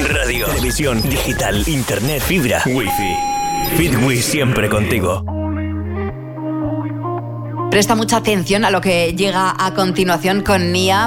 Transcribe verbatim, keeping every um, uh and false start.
radio, televisión, digital, internet, fibra, wifi. Fitwis siempre contigo. Presta mucha atención a lo que llega a continuación con Nia.